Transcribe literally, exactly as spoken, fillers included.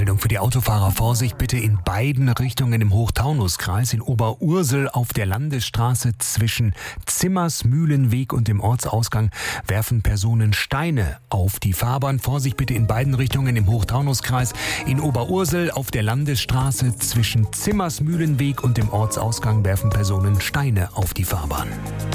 Meldung für die Autofahrer. Vorsicht bitte in beiden Richtungen im Hochtaunuskreis. In Oberursel auf der Landesstraße zwischen Zimmersmühlenweg und dem Ortsausgang werfen Personen Steine auf die Fahrbahn. Vorsicht bitte in beiden Richtungen im Hochtaunuskreis. In Oberursel auf der Landesstraße zwischen Zimmersmühlenweg und dem Ortsausgang werfen Personen Steine auf die Fahrbahn.